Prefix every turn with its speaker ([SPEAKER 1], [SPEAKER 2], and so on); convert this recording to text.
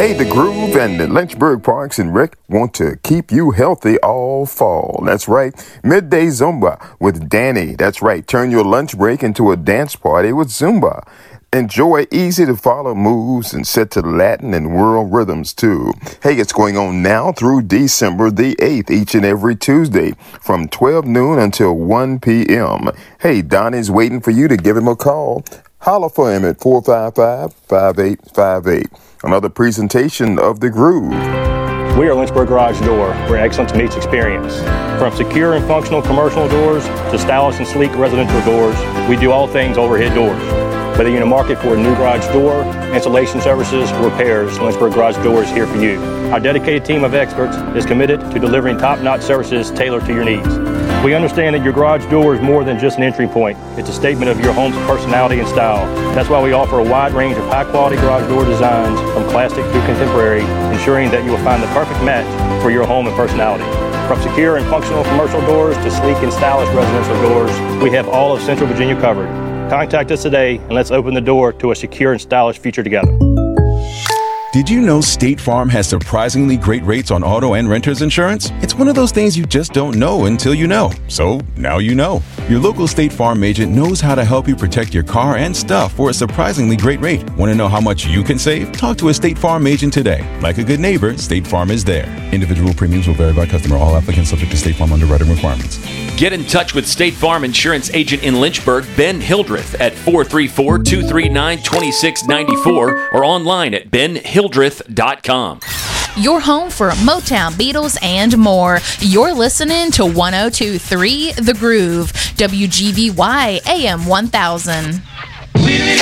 [SPEAKER 1] Hey, the Groove and the Lynchburg Parks and Rec want to keep you healthy all fall. That's right. Midday Zumba with Danny. That's right. Turn your lunch break into a dance party with Zumba. Enjoy easy-to-follow moves and set to Latin and world rhythms, too. Hey, it's going on now through December the 8th, each and every Tuesday, from 12 noon until 1 p.m. Hey, Donnie's waiting for you to give him a call. Holler for him at 455-5858. Another presentation of The Groove.
[SPEAKER 2] We are Lynchburg Garage Door, where excellence meets experience. From secure and functional commercial doors to stylish and sleek residential doors, we do all things overhead doors. Whether you're in the market for a new garage door, installation services, or repairs, Lynchburg Garage Door is here for you. Our dedicated team of experts is committed to delivering top-notch services tailored to your needs. We understand that your garage door is more than just an entry point. It's a statement of your home's personality and style. That's why we offer a wide range of high-quality garage door designs, from classic to contemporary, ensuring that you will find the perfect match for your home and personality. From secure and functional commercial doors to sleek and stylish residential doors, we have all of Central Virginia covered. Contact us today and let's open the door to a secure and stylish future together.
[SPEAKER 3] Did you know State Farm has surprisingly great rates on auto and renter's insurance? It's one of those things you just don't know until you know. So now you know. Your local State Farm agent knows how to help you protect your car and stuff for a surprisingly great rate. Want to know how much you can save? Talk to a State Farm agent today. Like a good neighbor, State Farm is there. Individual premiums will vary by customer. All applicants subject to State Farm underwriting requirements.
[SPEAKER 4] Get in touch with State Farm Insurance Agent in Lynchburg, Ben Hildreth, at 434-239-2694 or online at benhildreth.com.
[SPEAKER 5] Your home for Motown, Beatles, and more. You're listening to 102.3 The Groove, WGVY AM 1000.